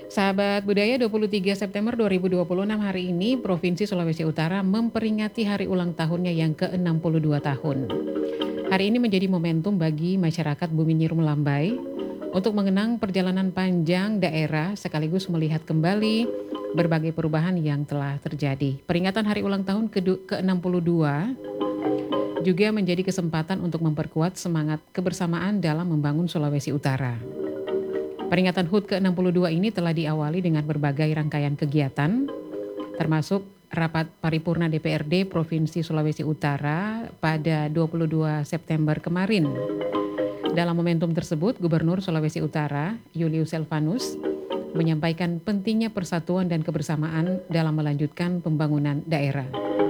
Sahabat budaya 23 September 2026 hari ini Provinsi Sulawesi Utara memperingati hari ulang tahunnya yang ke-62 tahun. Hari ini menjadi momentum bagi masyarakat Bumi Nyirum Lambai untuk mengenang perjalanan panjang daerah sekaligus melihat kembali berbagai perubahan yang telah terjadi. Peringatan hari ulang tahun ke-62 juga menjadi kesempatan untuk memperkuat semangat kebersamaan dalam membangun Sulawesi Utara. Peringatan HUT ke-62 ini telah diawali dengan berbagai rangkaian kegiatan, termasuk rapat paripurna DPRD Provinsi Sulawesi Utara pada 22 September kemarin. Dalam momentum tersebut, Gubernur Sulawesi Utara, Julius Selvanus, menyampaikan pentingnya persatuan dan kebersamaan dalam melanjutkan pembangunan daerah.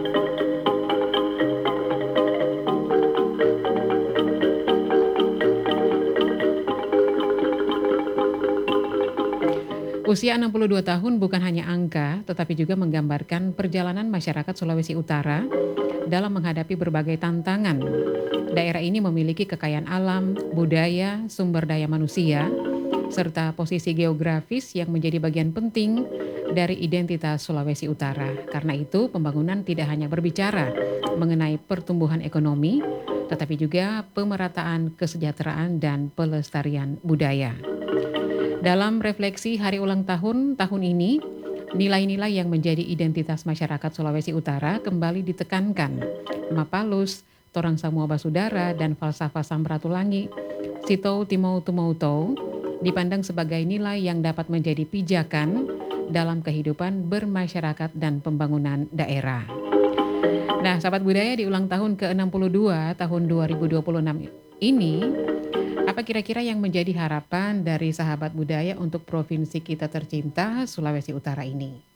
Usia 62 tahun bukan hanya angka, tetapi juga menggambarkan perjalanan masyarakat Sulawesi Utara dalam menghadapi berbagai tantangan. Daerah ini memiliki kekayaan alam, budaya, sumber daya manusia, serta posisi geografis yang menjadi bagian penting dari identitas Sulawesi Utara. Karena itu, pembangunan tidak hanya berbicara mengenai pertumbuhan ekonomi, tetapi juga pemerataan kesejahteraan dan pelestarian budaya. Dalam refleksi hari ulang tahun ini, nilai-nilai yang menjadi identitas masyarakat Sulawesi Utara kembali ditekankan. Mapalus, Torang Samua Basudara, dan falsafah Samratulangi, Sitou Timou Tumoutou, dipandang sebagai nilai yang dapat menjadi pijakan dalam kehidupan bermasyarakat dan pembangunan daerah. Nah, sahabat budaya, di ulang tahun ke-62 tahun 2026 ini, apa kira-kira yang menjadi harapan dari sahabat budaya untuk provinsi kita tercinta Sulawesi Utara ini?